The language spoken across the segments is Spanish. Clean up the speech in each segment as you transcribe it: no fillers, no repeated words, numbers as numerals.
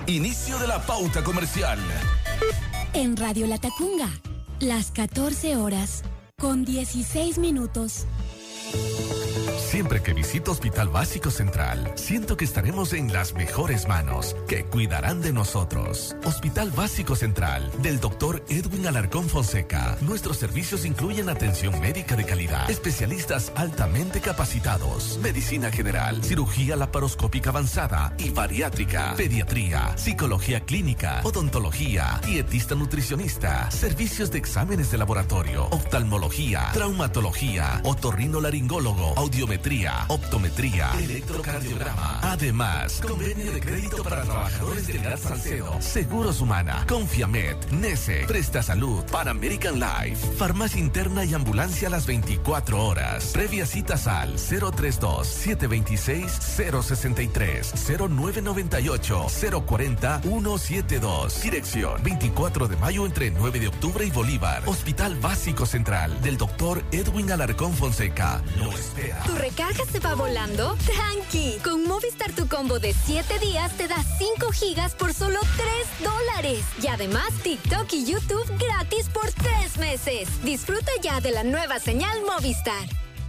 Inicio de la pauta comercial. En Radio Latacunga, las 14 horas, con 16 minutos. Siempre que visito Hospital Básico Central, siento que estaremos en las mejores manos, que cuidarán de nosotros. Hospital Básico Central, del Dr. Edwin Alarcón Fonseca. Nuestros servicios incluyen atención médica de calidad, especialistas altamente capacitados, medicina general, cirugía laparoscópica avanzada y bariátrica, pediatría, psicología clínica, odontología, dietista nutricionista, servicios de exámenes de laboratorio, oftalmología, traumatología, otorrinolaringólogo, audiometría, optometría, electrocardiograma. Además, convenio de crédito para trabajadores del Gas Salcedo, Seguros Humana, Confiamed, Nese, Presta Salud, Pan American Life, farmacia interna y ambulancia a las 24 horas. Previa citas al 032-726-063-0998-040-172. Dirección 24 de mayo entre 9 de octubre y Bolívar. Hospital Básico Central del Dr. Edwin Alarcón Fonseca. Lo espera. ¿Tu recarga se va volando? ¡Tranqui! Con Movistar tu combo de 7 días te da 5 gigas por solo $3. Y además TikTok y YouTube gratis por 3 meses. Disfruta ya de la nueva señal Movistar.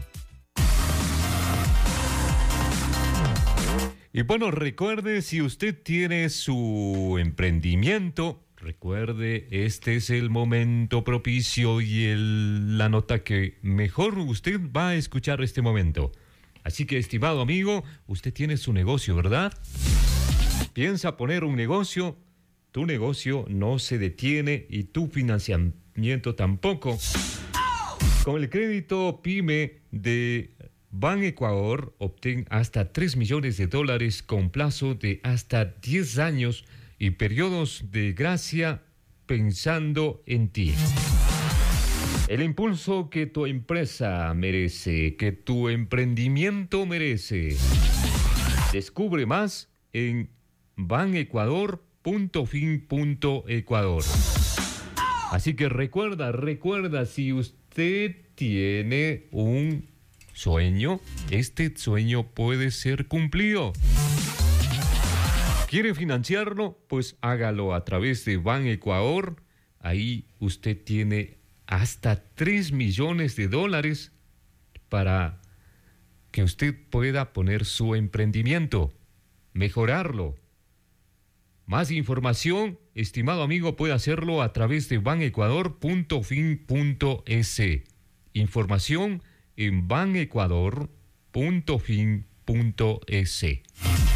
Y bueno, recuerde, si usted tiene su emprendimiento, recuerde, este es el momento propicio y la nota que mejor usted va a escuchar este momento. Así que, estimado amigo, usted tiene su negocio, ¿verdad? Piensa poner un negocio, tu negocio no se detiene y tu financiamiento tampoco. Con el crédito PYME de Ban Ecuador, obtén hasta $3 millones con plazo de hasta 10 años y periodos de gracia pensando en ti. El impulso que tu empresa merece, que tu emprendimiento merece. Descubre más en banecuador.fin.ecuador. Así que recuerda, si usted tiene un sueño, este sueño puede ser cumplido. ¿Quiere financiarlo? Pues hágalo a través de Ban Ecuador. Ahí usted tiene hasta $3 millones para que usted pueda poner su emprendimiento, mejorarlo. Más información, estimado amigo, puede hacerlo a través de banecuador.fin.es. Información en banecuador.fin.es.